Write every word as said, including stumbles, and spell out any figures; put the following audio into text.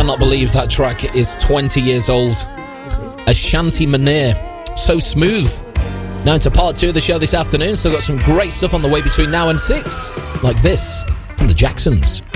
cannot believe that track is twenty years old. Ashanti Manir. So smooth. Now into part two of the show this afternoon. Still got some great stuff on the way between now and six. Like this from the Jacksons.